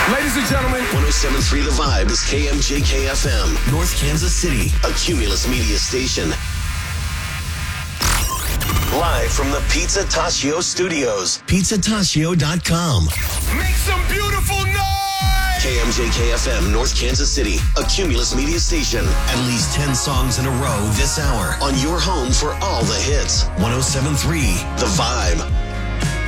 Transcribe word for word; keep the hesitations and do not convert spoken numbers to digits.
Ladies and gentlemen, one oh seven point three The Vibe is K M J K F M, North Kansas City, a Cumulus media station. Live from the Pizza Tacio Studios, pizza tacio dot com. make some beautiful noise! K M J K F M, North Kansas City, a Cumulus media station. At least ten songs in a row this hour on your home for all the hits. one oh seven point three The Vibe.